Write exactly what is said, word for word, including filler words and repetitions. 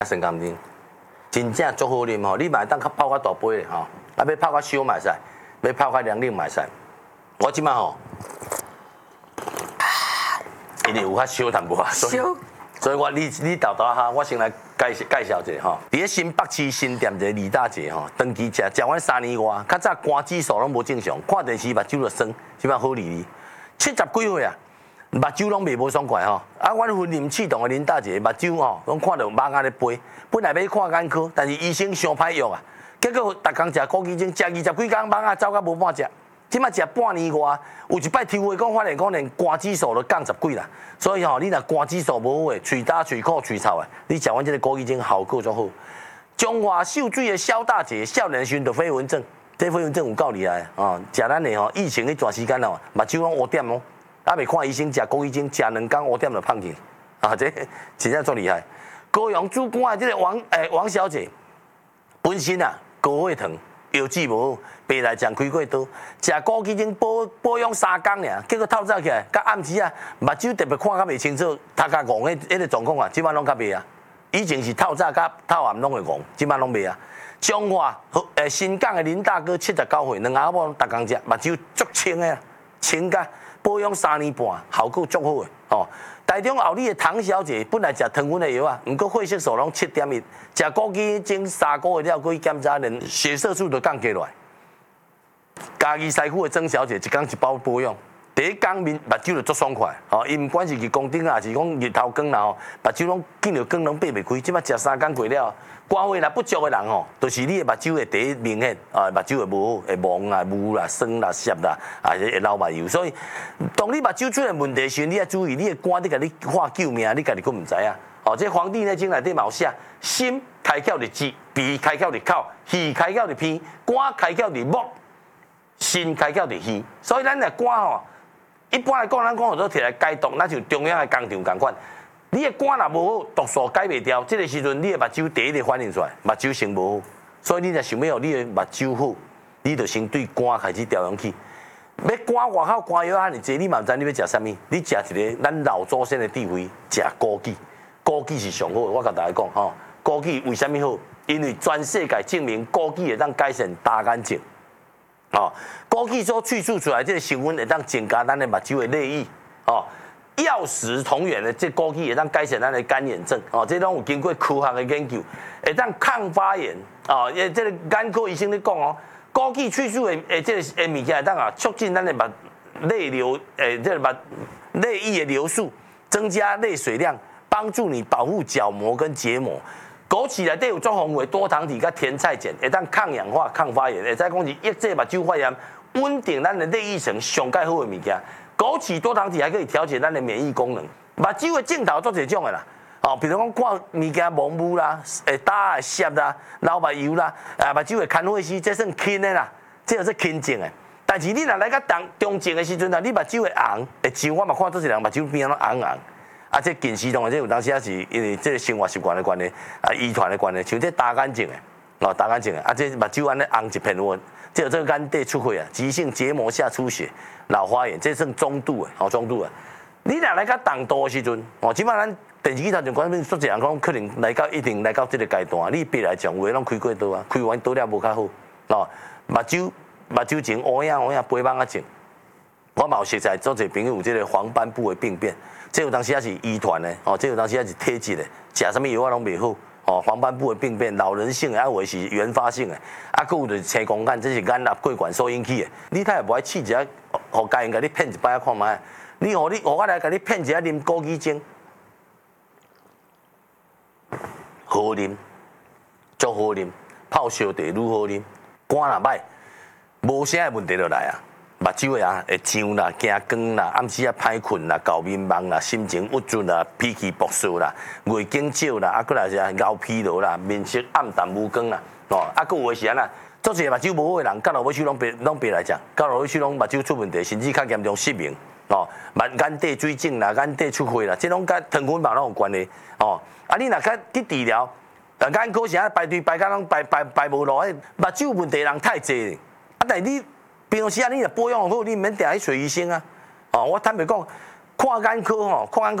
生甘蔗，真正足好啉吼！你买当较泡较大杯的吼，啊要泡较小嘛会使，要泡较凉冷嘛会使。我即摆吼，因为有较小淡薄啊，所以所以我你你豆豆哈，我先来介绍介绍一下吼。伫咧新北市新店一个李大姐吼，长期食食阮三年外，较早肝指数拢无正常，看电视目睭就酸，即摆好哩哩，七十几岁啊！目睭拢袂无爽快吼，啊，阮婚姻启动的林大姐目睭吼，拢看到肉眼咧飞，本来要看眼科，但是医生伤歹药啊，结果逐工食枸杞精，食二十几工肉眼走到无半只，即摆食半年外，有一摆抽血讲发现讲连肝指数都降十几啦，所以吼，你若肝指数无好诶，喙焦、喙苦、喙臭诶，你食阮即个枸杞精效果足好。中华秀水的肖大姐，少年时就飞蚊症，这飞蚊症有够厉害啊！食咱的吼，疫情迄段时间哦，目睭拢乌点哦。啊，未看医生，食枸杞精，食两工五点就胖去，啊，这真正足厉害。高雄主管的这个王诶、欸、王小姐，本身啊高血糖，腰子无好，白内障开过刀，食枸杞精保保养三工尔，结果透早起来，到暗时啊，目睭特别看较袂清楚，头壳戆迄迄个状况啊，即摆拢较袂啊。以前是透早甲透暗拢会戆，即摆拢袂啊。彰化诶新港的林大哥七十九岁，两阿某逐工食，目睭足清的啊，清甲。保养三年半，效果足好诶！哦，台中后里的唐小姐本来食糖分的药啊，毋过血色素拢七点一，食枸杞精三个月了，过去检查连血色素都降下来。嘉义西区的曾小姐一工一包保养，第一工面目睭就足爽快，哦，伊毋管是日光灯啊，还是讲日头光啦，吼，目睭拢见着光拢闭袂开。即摆食三工过了。肝血若不足的人吼，就是你的目睭会第一明显，啊，目睭会无好，会蒙啊、雾啦、酸啦、涩啦，啊，会流目油。所以，当你目睭出现问题时，你要注意，你的肝在甲你喊救命，你家己佫毋知影。哦，这《黄帝内经》内底嘛有写，心开窍伫舌，鼻开窍伫口，肺开窍伫鼻，肝开窍伫目，心开窍伫耳。所以咱的肝吼，一般来讲，咱讲好多摕来解毒，那像中央的工厂共款。你的肝若无好，毒素解袂掉，这个时阵你的目睭第一个反应出来，目睭先无好。所以你若想要你的目睭好，你就先对肝开始调养起。要肝外口肝药遐尼济，你嘛毋知你要食啥物？你食一个咱老祖先的智慧，食枸杞。枸杞是上好的，我甲大家讲吼，枸杞为什么好？因为全世界证明枸杞会当改善大眼睛。哦，枸杞所萃取出来这个成分会当增加咱的目睭的泪液。哦。药食同源的，这枸杞会当改善咱的干眼症哦，这拢有经过科学的研究，会当抗发炎哦。诶，这个眼科医生咧讲哦，枸杞萃取的诶，这个诶物件会当啊，促进咱的目泪流诶，这个目泪液的流速，增加泪水量，帮助你保护角膜跟结膜。枸杞内底有足丰富的多糖体甲甜菜碱，会当抗氧化、抗发炎，会再讲是抑制目睭发炎，稳定咱的泪液层上介好的物件。枸杞多糖体还可以调节咱的免疫功能，目睭的镜头做这种的啦，哦，比如讲看物件蒙雾啦，会焦啊、涩啦、流目油啦，啊，目睭会看血丝，这算轻的啦，这就是轻症的。但是你若来到中中症的时阵啊，你目睭会红，会像我嘛看做一人目睭边啊红红，啊，这近视同这有当时也是因为这个生活习惯的关系，啊，遗传的关系，像这大眼睛的，哦，大眼睛的，啊，这目睭安尼红一片乌。这有这个眼底出血啊，急性结膜下出血、老花眼，这算中度的，好中度的。你若来到重度的时阵，哦，即摆咱电视机头上讲，说一人讲可能来到一定来到这个阶段，你别来讲，有的拢开过刀啊，开完刀了无较好，哦，目睭目睭前乌影乌影，背芒啊前。我嘛有熟悉做者朋友有这个黄斑部的病变，这有当时也是遗传的，哦，这有当时也是体质的，食什么药啊拢袂好。哦，黄斑部的病变，老人性的，啊，有的是原发性的，啊，佫有就是青光眼，这是眼压过悬所引起的。你太无爱试一下，互家人甲你骗一摆看卖。你互你互我来甲你骗一下啉枸杞精，好啉，足好啉，泡烧茶愈好啉。肝若歹，无啥问题就来啊。目睭的啊会痒啦、惊光啦、暗时啊歹困啦、搞迷茫啦、心情郁卒啦、脾气暴躁啦、月经少啦，啊，搁来是熬疲劳啦、面色暗淡无光啦，哦，啊，搁有的是安那，做些目睭无好的人，到落尾手拢别拢别来讲，到落尾手拢目睭出问题，甚至较严重失明，哦，目眼底水肿啦、眼底出血啦，这拢甲糖分嘛拢有关系，哦，啊，你若较去治疗，啊，眼科时啊排队排甲拢排排排无落，目睭问题人太济，啊，但你。平常时啊，你若保养好，你免定去找医生啊。哦，我坦白讲，看眼科吼，看眼科。